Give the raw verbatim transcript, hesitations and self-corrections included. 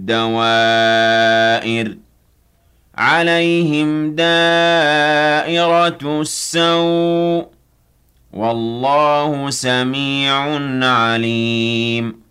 دَوَائِرَ عَلَيْهِمْ دَائِرَةُ السَّوْءِ ۗ وَاللَّهُ سَمِيعٌ عَلِيمٌ